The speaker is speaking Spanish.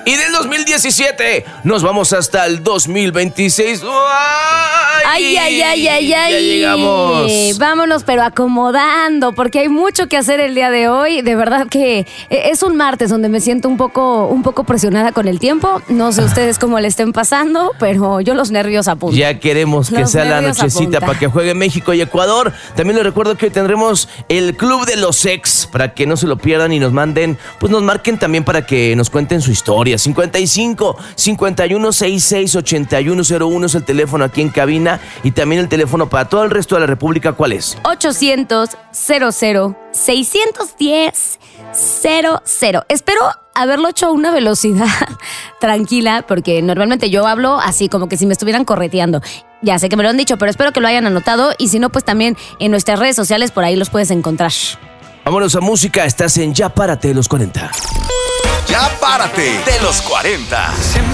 Y del 2017 nos vamos hasta el 2026. ¡Ay! Ya llegamos. Vámonos, pero acomodando, porque hay mucho que hacer el día de hoy. De verdad que es un martes donde me siento un poco presionada con el tiempo. No sé ustedes cómo le estén pasando, pero yo los nervios apuntan. Ya queremos que sea la nochecita para que juegue México y Ecuador. También les recuerdo que hoy tendremos el Club de los Ex, para que no se lo pierdan y nos manden, pues nos marquen también para que nos cuenten su historia. 55 51 66 8101 es el teléfono aquí en cabina, y también el teléfono para todo el resto de la República. ¿Cuál es? 800 00 610 00. Espero haberlo hecho a una velocidad tranquila, porque normalmente yo hablo así como que si me estuvieran correteando. Ya sé que me lo han dicho, pero espero que lo hayan anotado, y si no, pues también en nuestras redes sociales por ahí los puedes encontrar. Vámonos a música. Estás en Ya Párate de los 40. Ya Párate de los 40.